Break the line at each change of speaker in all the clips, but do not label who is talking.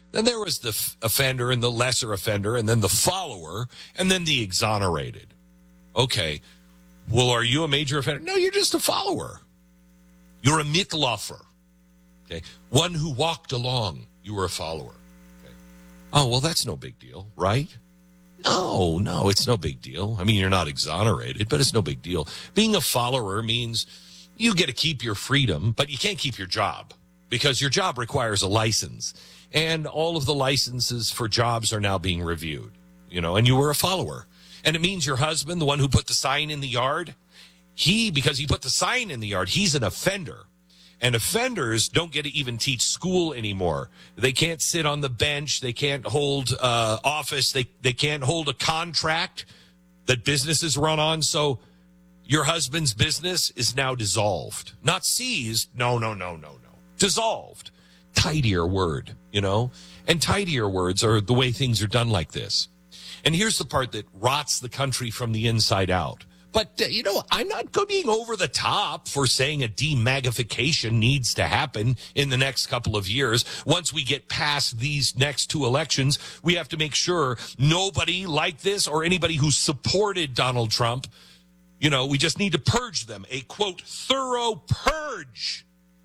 Then there was the offender and the lesser offender, and then the follower, and then the exonerated. Okay, well, are you a major offender? No, you're just a follower. You're a mitläufer. Okay, one who walked along. You were a follower. Okay. Oh, well, that's no big deal, right? No, it's no big deal. I mean, you're not exonerated, but it's no big deal. Being a follower means you get to keep your freedom, but you can't keep your job because your job requires a license. And all of the licenses for jobs are now being reviewed, and you were a follower. And it means your husband, the one who put the sign in the yard, because he put the sign in the yard, he's an offender. And offenders don't get to even teach school anymore. They can't sit on the bench. They can't hold office. They can't hold a contract that businesses run on. So your husband's business is now dissolved. Not seized. No. Dissolved. Tidier word, And tidier words are the way things are done like this. And here's the part that rots the country from the inside out. But, I'm not being over the top for saying a demagnification needs to happen in the next couple of years. Once we get past these next two elections, we have to make sure nobody like this or anybody who supported Donald Trump, we just need to purge them. A, quote, thorough purge.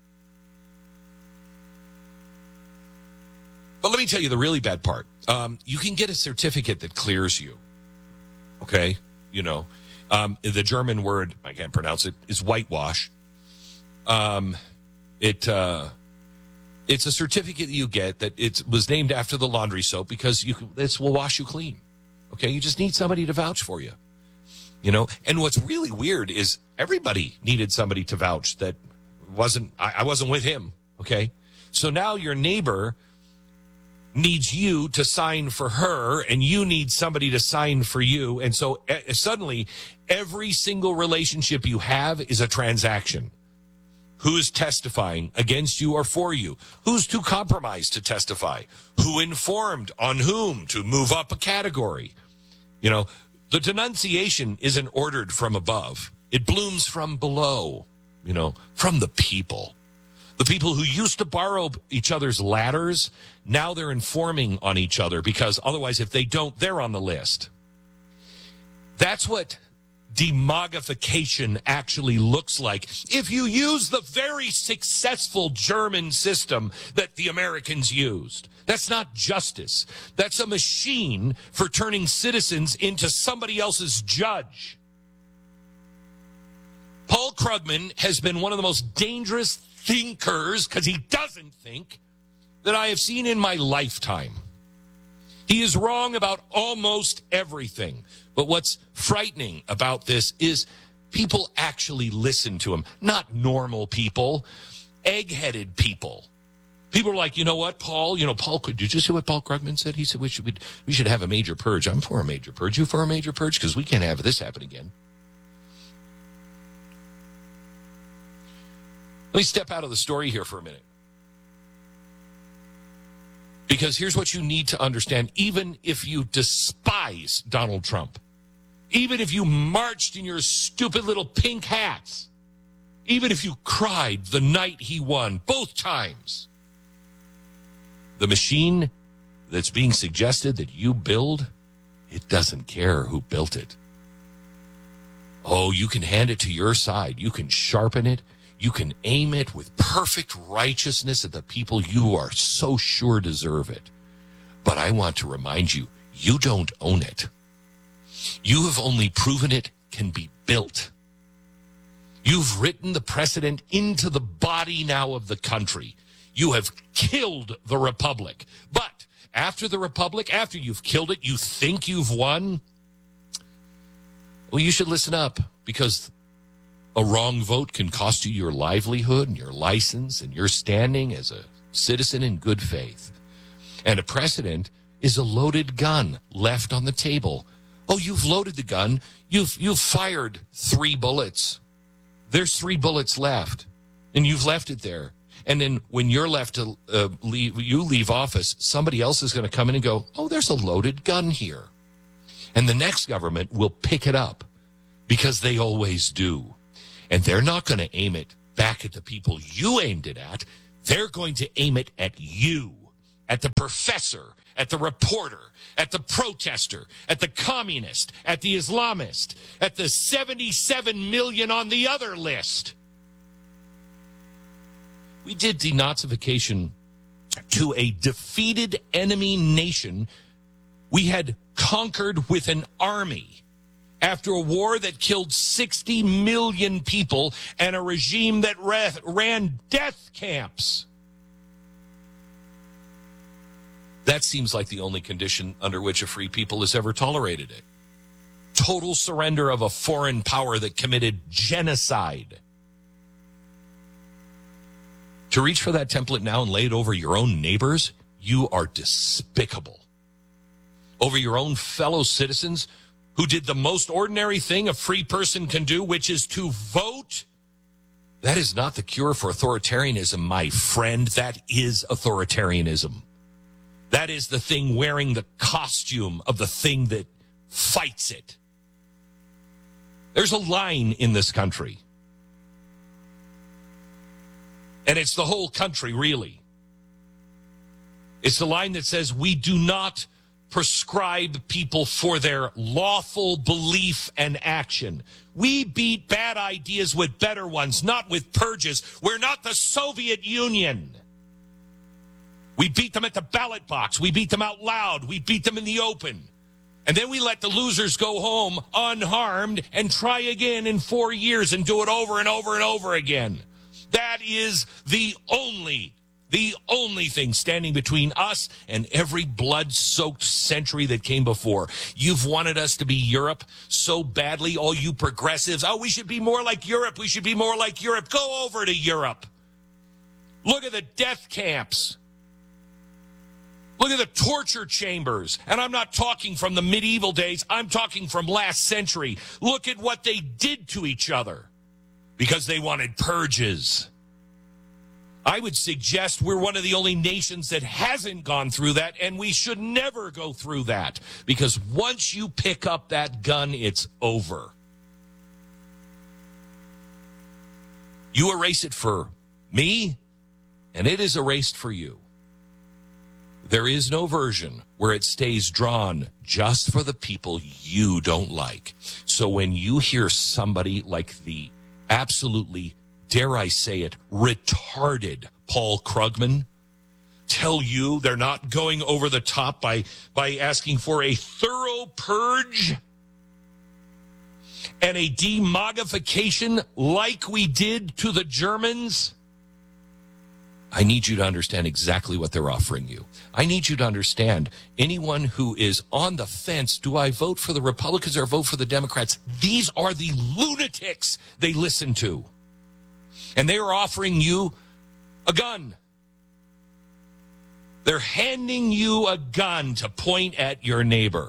But let me tell you the really bad part. You can get a certificate that clears you. Okay? The German word, I can't pronounce it, is whitewash. It's a certificate that you get that it was named after the laundry soap because this will wash you clean. Okay, you just need somebody to vouch for you. And what's really weird is everybody needed somebody to vouch that I wasn't with him. Okay, so now your neighbor needs you to sign for her, and you need somebody to sign for you. And so suddenly, every single relationship you have is a transaction. Who's testifying against you or for you? Who's too compromised to testify? Who informed on whom to move up a category? The denunciation isn't ordered from above. It blooms from below, from the people. The people who used to borrow each other's ladders, now they're informing on each other because otherwise if they don't, they're on the list. That's what demognification actually looks like. If you use the very successful German system that the Americans used, that's not justice. That's a machine for turning citizens into somebody else's judge. Paul Krugman has been one of the most dangerous thinkers, because he doesn't think, that I have seen in my lifetime. He is wrong about almost everything. But what's frightening about this is people actually listen to him. Not normal people, egg-headed people. People are like, you know what, Paul? Paul, did you see what Paul Krugman said? He said we should have a major purge. I'm for a major purge. You for a major purge? Because we can't have this happen again. Let me step out of the story here for a minute. Because here's what you need to understand. Even if you despise Donald Trump, even if you marched in your stupid little pink hats, even if you cried the night he won, both times, the machine that's being suggested that you build, it doesn't care who built it. Oh, you can hand it to your side. You can sharpen it. You can aim it with perfect righteousness at the people you are so sure deserve it. But I want to remind you, you don't own it. You have only proven it can be built. You've written the precedent into the body now of the country. You have killed the republic. But after the republic, after you've killed it, you think you've won? Well, you should listen up, because a wrong vote can cost you your livelihood and your license and your standing as a citizen in good faith. And a precedent is a loaded gun left on the table. Oh, you've loaded the gun. You've fired 3 bullets. There's 3 bullets left, and you've left it there. And then when you're left to leave office, somebody else is going to come in and go, oh, there's a loaded gun here. And the next government will pick it up, because they always do. And they're not going to aim it back at the people you aimed it at. They're going to aim it at you. at the professor, at the reporter, at the protester, at the communist, at the Islamist, at the 77 million on the other list. We did denazification to a defeated enemy nation we had conquered with an army after a war that killed 60 million people and a regime that ran death camps. That seems like the only condition under which a free people has ever tolerated it. Total surrender of a foreign power that committed genocide. To reach for that template now and lay it over your own neighbors, you are despicable. Over your own fellow citizens who did the most ordinary thing a free person can do, which is to vote. That is not the cure for authoritarianism, my friend. That is authoritarianism. That is the thing wearing the costume of the thing that fights it. There's a line in this country. And it's the whole country, really. It's the line that says we do not prescribe people for their lawful belief and action. We beat bad ideas with better ones, not with purges. We're not the Soviet Union. We beat them at the ballot box. We beat them out loud. We beat them in the open. And then we let the losers go home unharmed and try again in 4 years and do it over and over and over again. That is the only thing standing between us and every blood-soaked century that came before. You've wanted us to be Europe so badly, all you progressives. Oh, we should be more like Europe. We should be more like Europe. Go over to Europe. Look at the death camps. Look at the torture chambers. And I'm not talking from the medieval days. I'm talking from last century. Look at what they did to each other because they wanted purges. I would suggest we're one of the only nations that hasn't gone through that, and we should never go through that, because once you pick up that gun, it's over. You erase it for me, and it is erased for you. There is no version where it stays drawn just for the people you don't like. So when you hear somebody like the absolutely, dare I say it, retarded Paul Krugman tell you they're not going over the top by asking for a thorough purge and a demogification like we did to the Germans, I need you to understand exactly what they're offering you. I need you to understand anyone who is on the fence, do I vote for the Republicans or vote for the Democrats? These are the lunatics they listen to. And they are offering you a gun. They're handing you a gun to point at your neighbor.